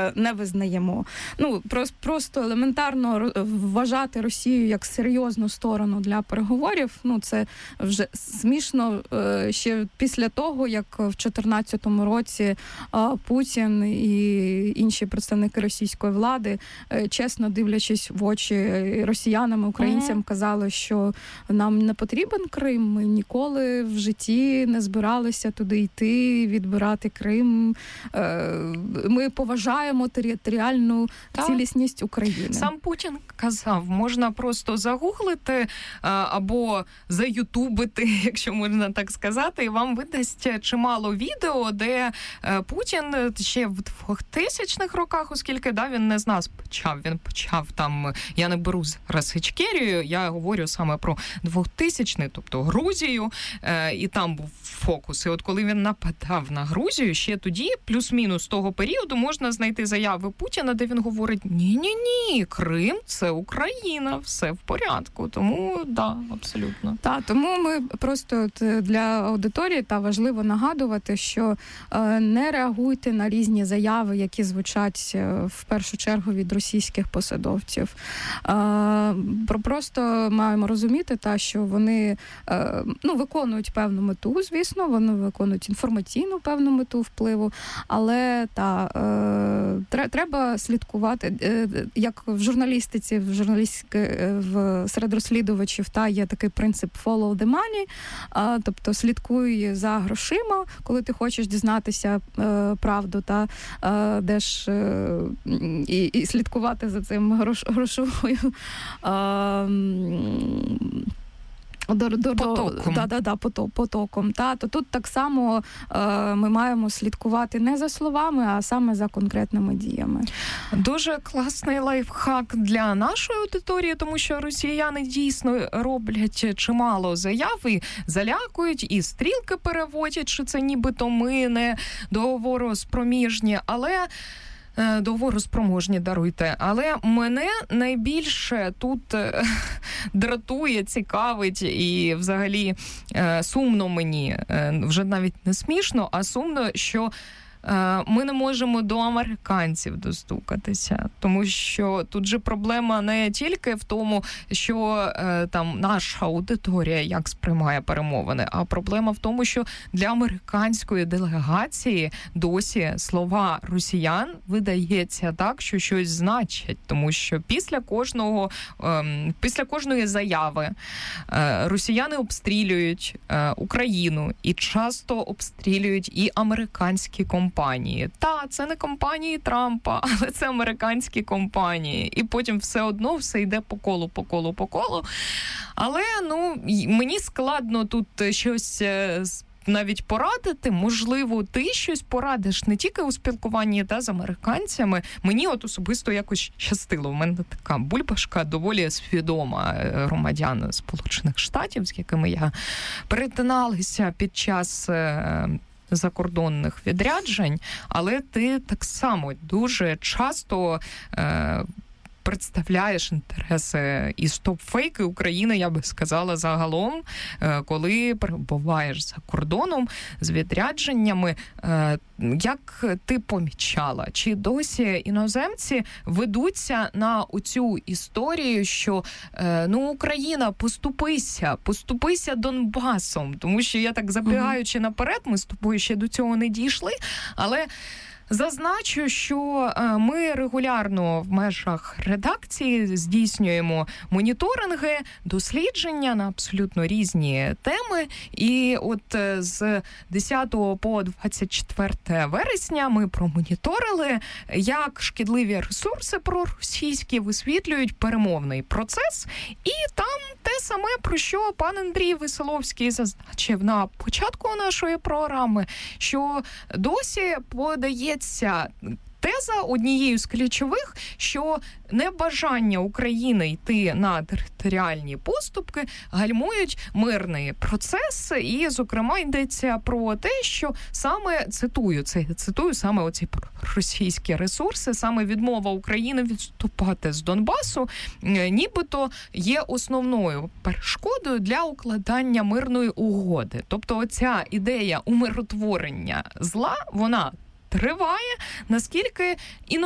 не визнаємо. Ну, просто елементарно вважати Росію як серйозну сторону для переговорів, ну, це вже смішно ще після того, як в 2014 році Путін і інші представники російської влади, чесно дивлячись в очі росіянам і українцям, казали, що нам не потрібен Крим, ми ніколи в житті не збиралися туди йти, відбирати Крим. Ми поважаємо територіальну цілісність України. Сам Путін казав, можна просто загуглити або заютубити, якщо можна так сказати, і вам видасть чимало відео, де Путін ще в 2000-х роках, оскільки він не з нас почав, він почав там, я не беру зараз Ічкерію, я говорю саме про 2000-й, тобто Грузію, і там був фокус. І от коли він нападав на Грузію, ще тоді, плюс-мінус того періоду, можна знайти заяви Путіна, де він говорить, ні, Крим – це Україна, все в порядку. Тому, абсолютно. Тому ми просто для аудиторії важливо нагадувати, що не реагуйте на різні заяви, які звучать в першу чергу від російських посадовців. Просто маємо розуміти, що вони виконують певну мету, звісно, вони виконують інформаційну певну мету впливу, але треба слідкувати, як в журналістиці, серед розслідувачів є такий принцип follow the money, тобто слідкуй за грошима, коли ти хочеш дізнатися правду, де ж і слідкувати за цим грошовою потоком. То тут так само ми маємо слідкувати не за словами, а саме за конкретними діями. Дуже класний лайфхак для нашої аудиторії, тому що росіяни дійсно роблять чимало заяв і залякують, і стрілки переводять, що це нібито ми не договороспроможні, даруйте. Але мене найбільше тут дратує, цікавить і взагалі сумно мені, вже навіть не смішно, а сумно, що ми не можемо до американців достукатися, тому що тут же проблема не тільки в тому, що там наша аудиторія як сприймає перемовини, а проблема в тому, що для американської делегації досі слова росіян видається так, що щось значать, тому що після кожної заяви росіяни обстрілюють Україну і часто обстрілюють і американські компанії. Це не компанії Трампа, але це американські компанії. І потім все одно все йде по колу. Але, мені складно тут щось навіть порадити. Можливо, ти щось порадиш не тільки у спілкуванні з американцями. Мені особисто якось щастило. У мене така бульбашка доволі свідома громадян Сполучених Штатів, з якими я перетиналася під час закордонних відряджень, але ти так само дуже часто представляєш інтереси і стоп-фейки України, я би сказала, загалом, коли перебуваєш за кордоном з відрядженнями. Як ти помічала, чи досі іноземці ведуться на оцю історію, що Україна, поступися Донбасом, тому що я так забігаючи наперед, ми з тобою ще до цього не дійшли, але зазначу, що ми регулярно в межах редакції здійснюємо моніторинги, дослідження на абсолютно різні теми. І от з 10 по 24 вересня ми промоніторили, як шкідливі ресурси проросійські висвітлюють перемовний процес. І там те саме, про що пан Андрій Веселовський зазначив на початку нашої програми, що досі подається теза однією з ключових, що небажання України йти на територіальні поступки гальмують мирний процес. І, зокрема, йдеться про те, що саме, цитую саме оці російські ресурси, саме відмова України відступати з Донбасу, нібито є основною перешкодою для укладання мирної угоди. Тобто оця ідея умиротворення зла, вона триває, наскільки